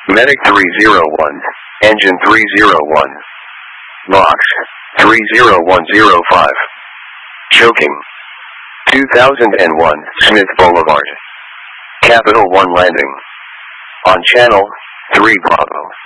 Medic 301, Engine 301. Box 30105. Choking. 2001, Smith Boulevard. Capital One landing. On channel 3 Bravo.